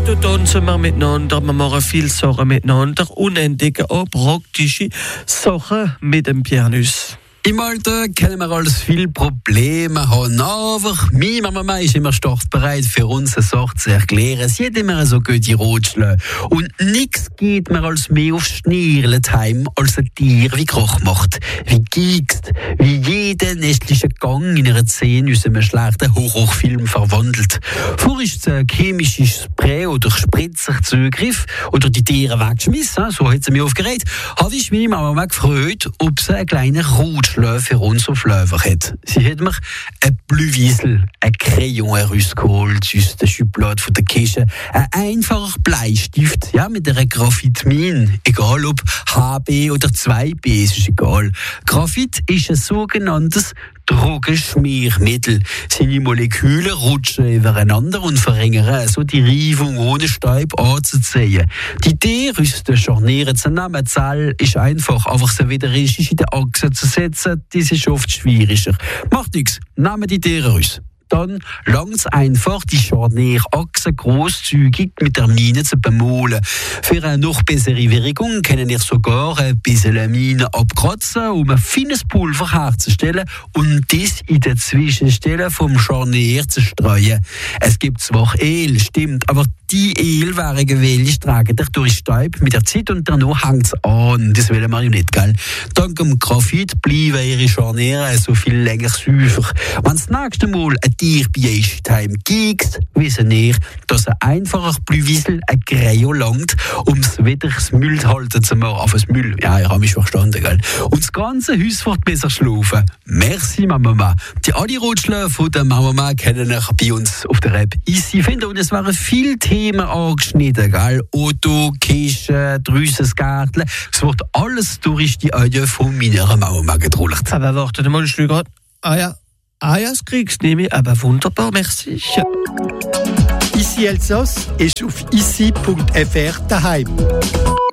da tanzen wir miteinander, wir machen viele Sachen miteinander und entdecken auch praktische Sachen mit dem Pianus. Im Alltag können wir alles viele Probleme haben, aber meine Mama ist immer startbereit für uns eine Sache zu erklären. Sie hat immer so gute Ratschläge. Und nichts geht mir als mehr aufs Schnirlen heim als ein Tier wie Krach macht, wie giegst, wie jeder nächtliche Gang in einer Szene aus einem schlechten Horrorfilm verwandelt. Vorher ist es ein chemisches Spray oder Spritzer Zugriff oder die Tiere weggeschmissen, so hat sie mich aufgeregt, habe ich meine Mama gefragt, ob sie einen kleinen Ratschlag für uns auf Löwen hat. Sie hat mir ein Blühwiesel, ein Crayon herausgeholt aus der Schublade von der Küche, ein einfacher Bleistift, ja, mit einer Graphitmin, egal ob HB oder 2B, es ist egal. Graphit ist ein sogenanntes Drogenschmiermittel. Seine Moleküle rutschen übereinander und verringern so die Reifung ohne Staub anzuziehen. Die Idee, aus den Scharnieren zu nehmen, Zell ist einfach, aber sie wieder richtig in die Achse zu setzen, das ist oft schwieriger. Macht nichts, nehmen die Idee raus. Dann langt's einfach, die Scharnierachse grosszügig mit der Mine zu bemalen. Für eine noch bessere Wirkung können ihr sogar ein bisschen Mine abkratzen, um ein feines Pulver herzustellen und das in den Zwischenstellen vom Scharnier zu streuen. Es gibt zwar Öl, stimmt, aber die Öl wären gewöhnlich tragen durch Staub mit der Zeit und danach hängt's an. Das will man ja nicht, gell? Dank dem Graphit bleiben ihre Scharniere so viel länger sauber. Wenn das nächste Mal ein Tier bei euch daheim giegst, wissen ihr, dass ein einfacher Blühwiesel ein Crayon langt, um es wieder das Müll halten zu machen. Auf das Müll, ja, ich habe mich verstanden, gell? Und das ganze Haus wird besser schlafen. Merci, Mama. Die alle Ratschläge von der Mama können ihr bei uns auf der App easy finden. Und es waren viele Themen angeschnitten, gell? Auto, Küche, Drüsensgärtle. Es wird alles durch die Audio von meiner Mama gedrückt. Aber wartet mal, ich gerade. Ah ja, das kriegst du nicht, aber wunderbar, merci. Ici Elsass ist auf ici.fr daheim.